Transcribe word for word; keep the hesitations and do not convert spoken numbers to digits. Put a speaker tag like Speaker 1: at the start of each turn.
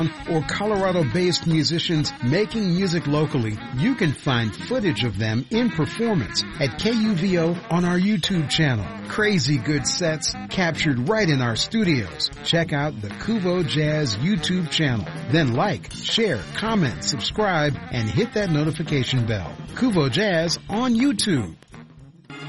Speaker 1: or Colorado-based musicians making music locally, you can find footage of them in performance at K U V O on our YouTube channel. Crazy good sets captured right in our studios. Check out the Kuvo Jazz YouTube channel. Then like, share, comment, subscribe, and hit that notification bell. Kuvo Jazz on YouTube.